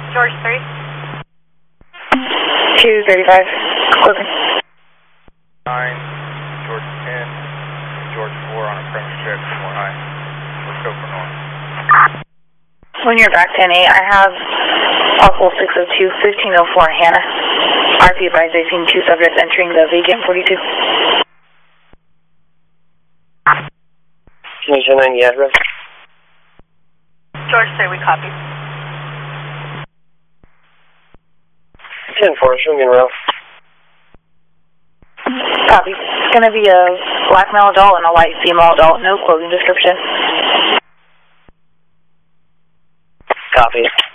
George 3. 235, closing. 9, George 10, George 4 on a premise check, more high. Let's go for north. When you're back 10-8, I have possible 602, 1504 Hannah. RP advised they've seen 2 subjects entering the vacant 42. Can you show 90 address? George 3, we copy. 10-4, show me in row. Copy. It's going to be a black male adult and a white female adult. No clothing description. Copy.